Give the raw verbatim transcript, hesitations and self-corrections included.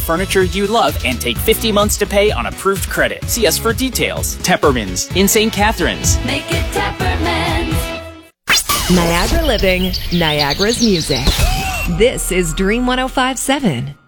furniture you love and take fifty months to pay on approved credit. See us for details. Tepperman's in Saint Catharines. Make it Tepperman's. Niagara Living, Niagara's music. This is Dream one oh five point seven.